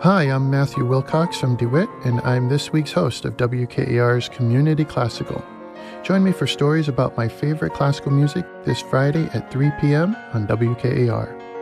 Hi, I'm Matthew Wilcox from DeWitt, and I'm this week's host of WKAR's Community Classical. Join me for stories about my favorite classical music this Friday at 3 p.m. on WKAR.